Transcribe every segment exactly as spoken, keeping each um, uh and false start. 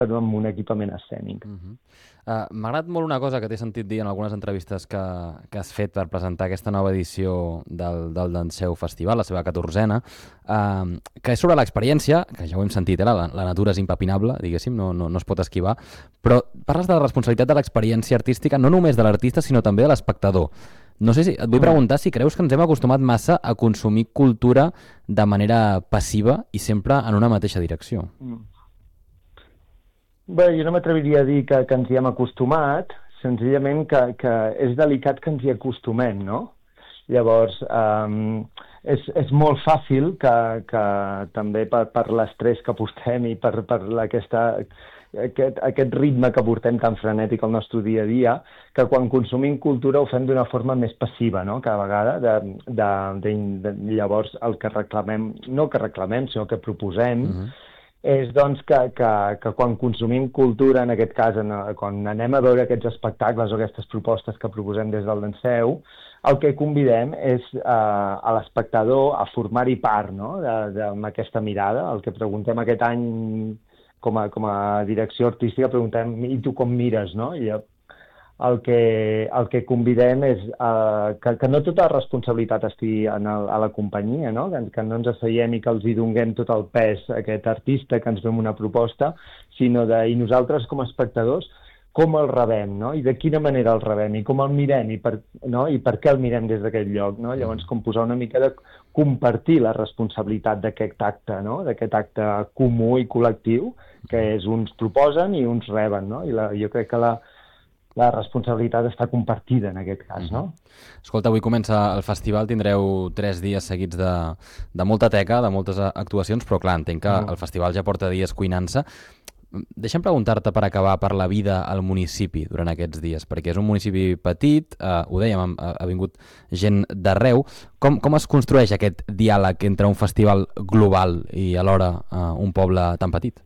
amb un equipament escènic. Uh-huh. Uh, M'ha agradat molt una cosa que t'he sentit dir en algunes entrevistes que, que has fet per presentar aquesta nova edició del, del Danseu Festival, la seva catorzena, uh, que és sobre l'experiència, que ja ho hem sentit, eh, la, la natura és impepinable, diguéssim, no, no, no es pot esquivar, però parles de la responsabilitat de l'experiència artística, no només de l'artista, sinó també de l'espectador. No sé si, et vull preguntar si creus que ens hem acostumat massa a consumir cultura de manera passiva i sempre en una mateixa direcció. Mm. Bé, jo no m'atreviria a dir que, que ens hi hem acostumat, senzillament que, que és delicat que ens hi acostumem, no? Llavors, um, és, és molt fàcil que, que també per, per l'estrès que portem i per, per aquesta, aquest, aquest ritme que portem tan frenètic al nostre dia a dia, que quan consumim cultura ho fem d'una forma més passiva, no?, cada vegada. De, de, de, de, llavors, el que reclamem, no que reclamem, sinó que proposem, uh-huh. és doncs que, que, que quan consumim cultura, en aquest cas, en, quan anem a veure aquests espectacles o aquestes propostes que proposem des del Danseu, el que convidem és uh, a l'espectador a formar-hi part, no?, de, de, amb aquesta mirada. El que preguntem aquest any com a, com a direcció artística, preguntem i tu com mires, no? I el que, el que convidem és uh, que, que no tota la responsabilitat estigui en el, a la companyia, no? Que, que no ens asseiem i que els hi donem tot el pes a aquest artista que ens fem una proposta, sinó de, i nosaltres com a espectadors, com el rebem, no? I de quina manera el rebem, i com el mirem, i per, no? I per què el mirem des d'aquest lloc, no? Llavors, com posar una mica de compartir la responsabilitat d'aquest acte, no? D'aquest acte comú i col·lectiu, que és uns proposen i uns reben, no? I la, jo crec que la la responsabilitat està compartida en aquest cas, no? Escolta, avui comença el festival, tindreu tres dies seguits de, de molta teca, de moltes actuacions, però clar, entenc que el festival ja porta dies cuinant-se. Deixa'm preguntar-te per acabar per la vida al municipi durant aquests dies, perquè és un municipi petit, eh, ho dèiem, ha, ha vingut gent d'arreu. Com, com es construeix aquest diàleg entre un festival global i alhora eh, un poble tan petit?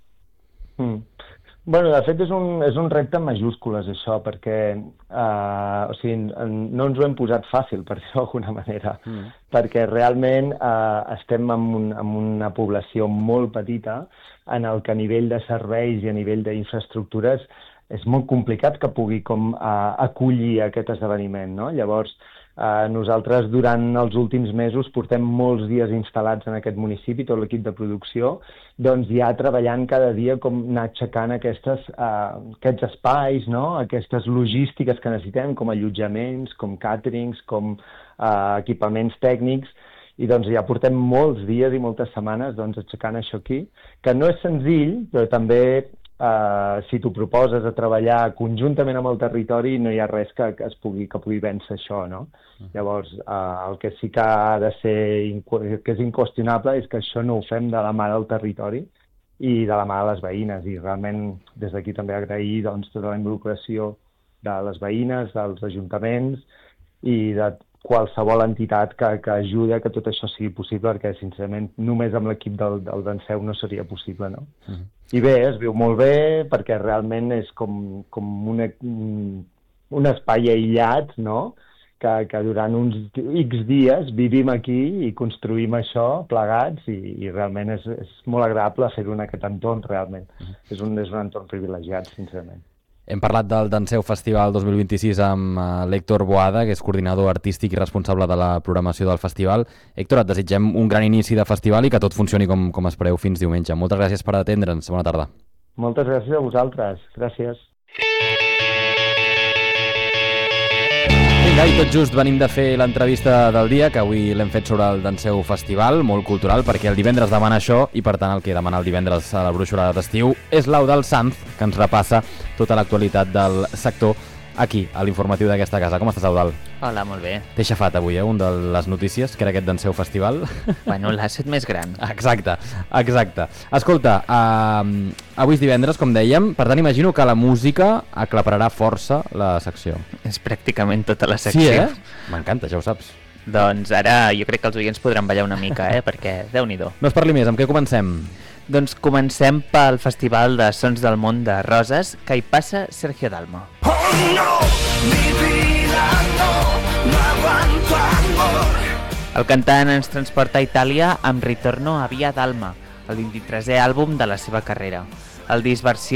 Mm. Bueno, de fet és un, és un repte en majúscules això, perquè eh, o sigui, no ens ho hem posat fàcil, per dir-ho d'alguna manera, mm. perquè realment eh, estem en, un, en una població molt petita en el que a nivell de serveis i a nivell d'infraestructures és molt complicat que pugui com, eh, acollir aquest esdeveniment, no? Llavors, Uh, nosaltres durant els últims mesos portem molts dies instal·lats en aquest municipi, tot l'equip de producció, doncs ja treballant cada dia com anar aixecant aquestes, uh, aquests espais, no? Aquestes logístiques que necessitem, com allotjaments, com càterings, com uh, equipaments tècnics, i doncs ja portem molts dies i moltes setmanes doncs, aixecant això aquí, que no és senzill, però també Uh, si t'ho proposes a treballar conjuntament amb el territori, no hi ha res que, que, es pugui, que pugui vèncer això, no? Uh-huh. Llavors, uh, el que sí que ha de ser, que és inqüestionable, és que això no ho fem de la mà del territori i de la mà de les veïnes, i realment des d'aquí també agrair doncs, tota la involucració de les veïnes, dels ajuntaments i de qualsevol entitat que, que ajudi a que tot això sigui possible, perquè, sincerament, només amb l'equip del, del Danseu no seria possible, no? Uh-huh. I bé, es viu molt bé, perquè realment és com, com una, un espai aïllat, no?, que, que durant uns X dies vivim aquí i construïm això plegats, i, i realment és, és molt agradable fer-ho en aquest entorn, realment. Uh-huh. És, un, és un entorn privilegiat, sincerament. Hem parlat del Danseu Festival dos mil vint-i-sis amb uh, l'Héctor Boada, que és coordinador artístic i responsable de la programació del festival. Héctor, et desitgem un gran inici de festival i que tot funcioni com, com espereu fins diumenge. Moltes gràcies per atendre'ns. Bona tarda. Moltes gràcies a vosaltres. Gràcies. Vinga, i tot just venim de fer l'entrevista del dia, que avui l'hem fet sobre el Danseu Festival, molt cultural, perquè el divendres demana això, i per tant el que demana el divendres a la Bruixolada d'estiu és l'Eudald Sanz, que ens repassa tota l'actualitat del sector aquí, a l'informatiu d'aquesta casa. Com estàs, Eudald? Hola, molt bé. T'he xafat avui, eh, un de les notícies, que era aquest Danseu Festival. Bueno, l'ha set més gran. Exacte, exacte. Escolta, uh, avui és divendres, com dèiem, per tant imagino que la música aclapararà força la secció. És pràcticament tota la secció. Sí, eh? M'encanta, ja ho saps. Doncs ara jo crec que els oients podran ballar una mica, eh? Perquè déu-n'hi-do. No es parli més, amb què comencem? Doncs comencem pel Festival de Sons del Món de Roses, que hi passa Sergio Dalma. Oh no, mi vida no, no aguanto amor. El cantant ens transporta a Itàlia amb Ritorno a Via Dalma, el vint-i-tresè àlbum de la seva carrera. el disc versió